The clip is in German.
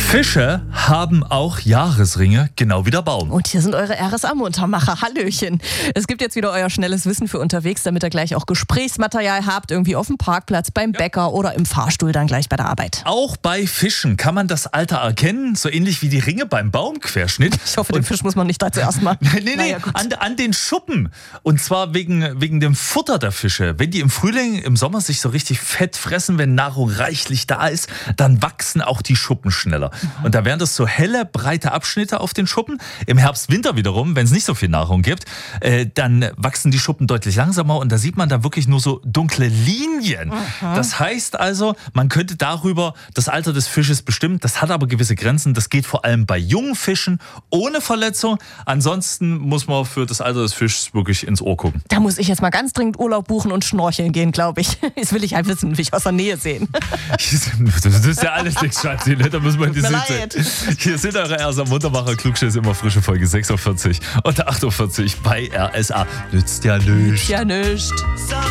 Fische haben auch Jahresringe, genau wie der Baum. Und hier sind eure RSA-Muntermacher. Hallöchen. Es gibt jetzt wieder euer schnelles Wissen für unterwegs, damit ihr gleich auch Gesprächsmaterial habt, irgendwie auf dem Parkplatz, beim Bäcker oder im Fahrstuhl dann gleich bei der Arbeit. Auch bei Fischen kann man das Alter erkennen, so ähnlich wie die Ringe beim Baumquerschnitt. Ich hoffe, den Fisch muss man nicht da zuerst mal. Nee, Naja, an den Schuppen. Und zwar wegen dem Futter der Fische. Wenn die im Frühling, im Sommer sich so richtig fett fressen, wenn Nahrung reichlich da ist, dann wachsen auch die Schuppen schneller. Und da wären das so helle, breite Abschnitte auf den Schuppen. Im Herbst, Winter wiederum, wenn es nicht so viel Nahrung gibt, dann wachsen die Schuppen deutlich langsamer und da sieht man da wirklich nur so dunkle Linien. Das heißt also, man könnte darüber das Alter des Fisches bestimmen. Das hat aber gewisse Grenzen. Das geht vor allem bei jungen Fischen ohne Verletzung. Ansonsten muss man für das Alter des Fischs wirklich ins Ohr gucken. Da muss ich jetzt mal ganz dringend Urlaub buchen und schnorcheln gehen, glaube ich. Das will ich halt wissen, will ich aus der Nähe sehen. Das ist ja alles nichts, Schatzi. Da muss man die leid. Hier sind eure RSA Muntermacher Klugschiss, immer frische Folge 46 und 48 bei RSA. Nützt ja nichts. Ja, nicht.